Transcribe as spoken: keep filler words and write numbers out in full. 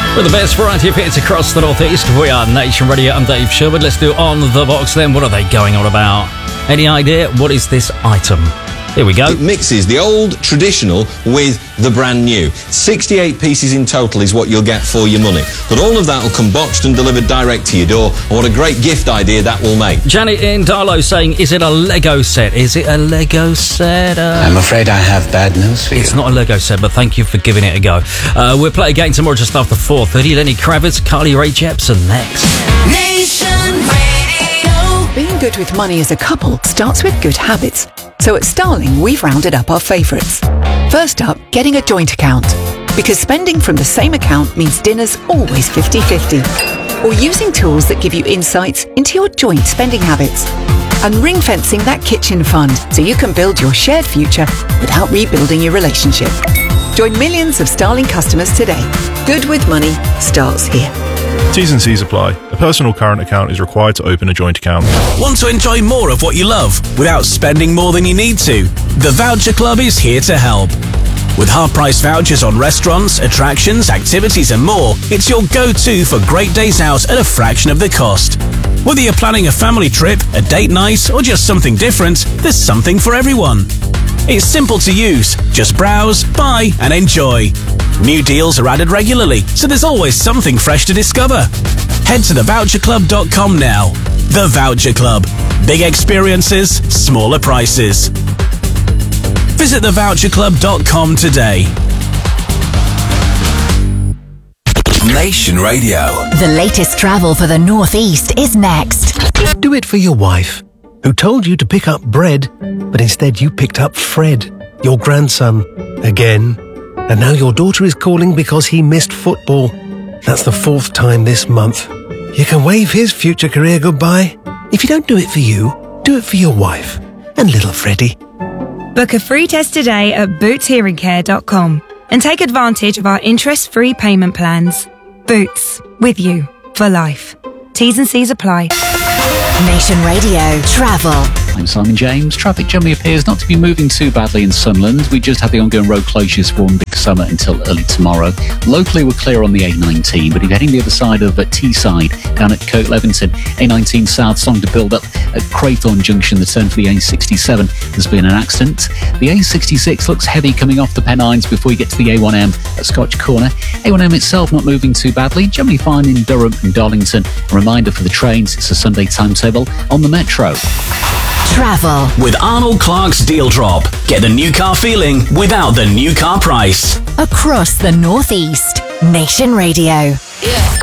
With the best variety of hits across the Northeast, we are Nation Radio. I'm Dave Sherwood. Let's do On The Box then. What are they going on about? Any idea? What is this item? Here we go. It mixes the old traditional with the brand new. sixty-eight pieces in total is what you'll get for your money. But all of that will come boxed and delivered direct to your door. And what a great gift idea that will make. Janet in Darlow saying, is it a Lego set? Is it a Lego set? Uh, I'm afraid I have bad news for you. It's not a Lego set, but thank you for giving it a go. Uh, we'll play again tomorrow just after four thirty. Lenny Kravitz, Carly Rae Jepsen next. Nation Radio. Being good with money as a couple starts with good habits. So at Starling, we've rounded up our favourites. First up, getting a joint account. Because spending from the same account means dinner's always fifty-fifty. Or using tools that give you insights into your joint spending habits. And ring-fencing that kitchen fund so you can build your shared future without rebuilding your relationship. Join millions of Starling customers today. Good with money starts here. T's and C's apply. A personal current account is required to open a joint account. Want to enjoy more of what you love without spending more than you need to? The Voucher Club is here to help. With half-price vouchers on restaurants, attractions, activities and more, it's your go-to for great days out at a fraction of the cost. Whether you're planning a family trip, a date night or just something different, there's something for everyone. It's simple to use. Just browse, buy and enjoy. New deals are added regularly, so there's always something fresh to discover. Head to the voucher club dot com now. The Voucher Club. Big experiences, smaller prices. Visit the voucher club dot com today. Nation Radio. The latest travel for the Northeast is next. Do it for your wife, who told you to pick up bread, but instead you picked up Fred, your grandson, again. And now your daughter is calling because he missed football. That's the fourth time this month. You can wave his future career goodbye. If you don't do it for you, do it for your wife and little Freddie. Book a free test today at boots hearing care dot com and take advantage of our interest-free payment plans. Boots, with you for life. T's and C's apply. Nation Radio Travel. I'm Simon James. Traffic generally appears not to be moving too badly in Sunderland. We just have the ongoing road closures for one big summer until early tomorrow. Locally, we're clear on the A nineteen, but if you're heading the other side of uh, Teesside, down at Kirk Leventon, A nineteen South, starting to build up at Craythorne Junction, the turn for the A sixty-seven, there's been an accident. The A sixty-six looks heavy coming off the Pennines before you get to the A one M at Scotch Corner. A one M itself not moving too badly, generally fine in Durham and Darlington. A reminder for the trains, it's a Sunday timetable on the Metro. Travel. With Arnold Clark's Deal Drop. Get the new car feeling without the new car price. Across the Northeast. Nation Radio.